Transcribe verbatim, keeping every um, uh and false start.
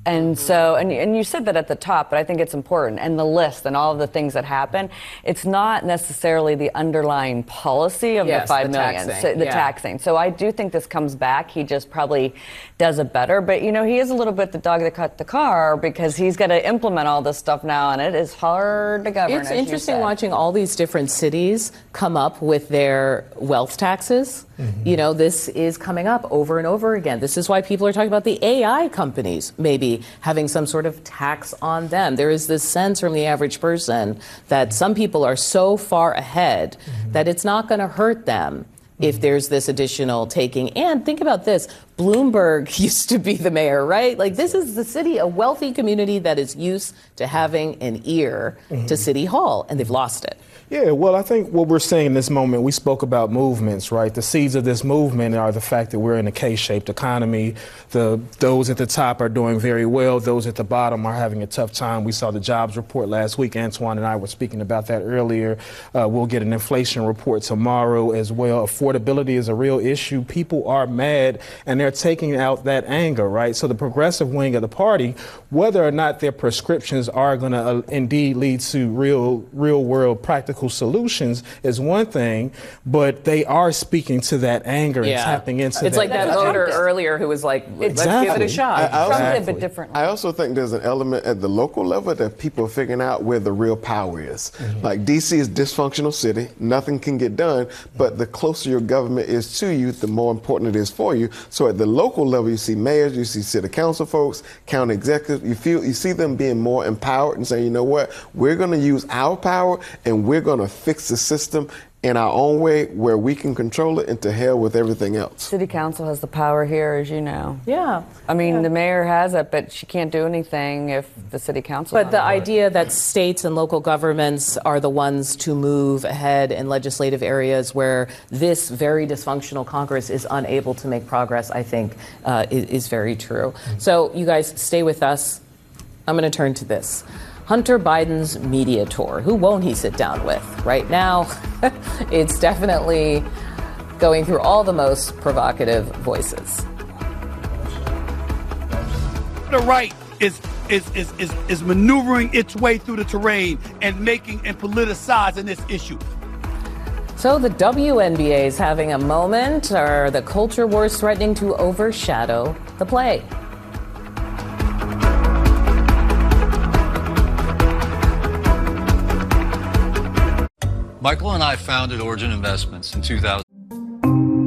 And so, and, and you said that at the top, but I think it's important. And the list and all of the things that happen, it's not necessarily the underlying policy of yes, the five the million, taxing. So, the yeah. taxing. So I do think this comes back. He just probably does it better. But, you know, he is a little bit the dog that cut the car because he's got to implement all this stuff now, and it is hard to govern. It's interesting watching all these different cities come up with their wealth taxes. Mm-hmm. You know, this is coming up over and over again. This is why people are talking about the A I companies maybe having some sort of tax on them. There is this sense from the average person that some people are so far ahead mm-hmm. that it's not going to hurt them if there's this additional taking. And think about this. Bloomberg used to be the mayor, right? Like, this is the city, a wealthy community that is used to having an ear mm-hmm. to City Hall, and they've lost it. Yeah, well, I think what we're seeing in this moment, we spoke about movements, right? The seeds of this movement are the fact that we're in a K-shaped economy. The those at the top are doing very well. Those at the bottom are having a tough time. We saw the jobs report last week. Antoine and I were speaking about that earlier. Uh, we'll get an inflation report tomorrow as well. Affordability is a real issue. People are mad, and they're taking out that anger, right? So the progressive wing of the party, whether or not their prescriptions are going to uh, indeed lead to real, real world practical solutions is one thing, but they are speaking to that anger yeah. and tapping into it's that. like that voter earlier who was like, let's exactly. give it a shot. I, I, also, exactly. a bit differently. I also think there's an element at the local level that people are figuring out where the real power is. Mm-hmm. Like, D C is a dysfunctional city. Nothing can get done, but the closer your government is to you, the more important it is for you. So at the local level, you see mayors, you see city council folks, county executives, you feel you see them being more empowered and saying, you know what, we're going to use our power and we're going to fix the system in our own way where we can control it, and to hell with everything else. City council has the power here, as you know. Yeah. I mean, yeah. the mayor has it, but she can't do anything if the city council. But the idea that states and local governments are the ones to move ahead in legislative areas where this very dysfunctional Congress is unable to make progress, I think, uh, is, is very true. Mm-hmm. So you guys stay with us. I'm going to turn to this. Hunter Biden's media tour. Who won't he sit down with? Right now, it's definitely going through all the most provocative voices. The right is is is is, is maneuvering its way through the terrain and making and politicizing this issue. So the W N B A is having a moment. Are the culture wars threatening to overshadow the play? Michael and I founded Origin Investments in two thousand.